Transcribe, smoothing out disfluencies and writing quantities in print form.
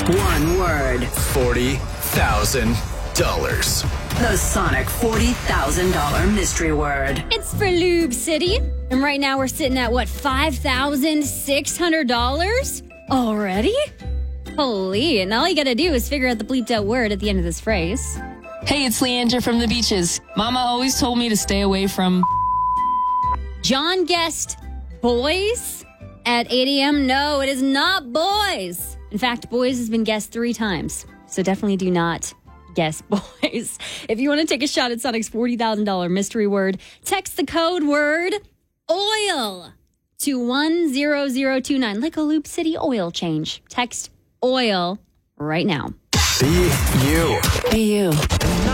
One word. $40,000. The Sonic $40,000 mystery word. It's for Lube City. And right now we're sitting at, $5,600 already? Holy. And all you gotta do is figure out the bleeped out word at the end of this phrase. Hey, it's Leandra from the beaches. Mama always told me to stay away from... John guessed boys at 8 a.m. No, it is not boys. In fact, boys has been guessed 3 times. So definitely do not guess boys. If you want to take a shot at Sonic's $40,000 mystery word, text the code word OIL to 10029. Like a Loop City oil change. Text OIL right now. Be you. Be you.